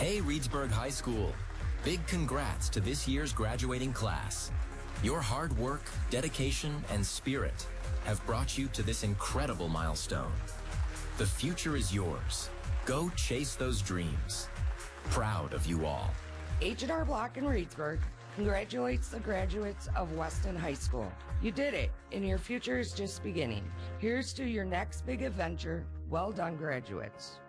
Hey, Reedsburg High School. Big congrats to this year's graduating class. Your hard work, dedication, and spirit have brought you to this incredible milestone. The future is yours. Go chase those dreams. Proud of you all. H&R Block in Reedsburg congratulates the graduates of Weston High School. You did it, and your future is just beginning. Here's to your next big adventure. Well done, graduates.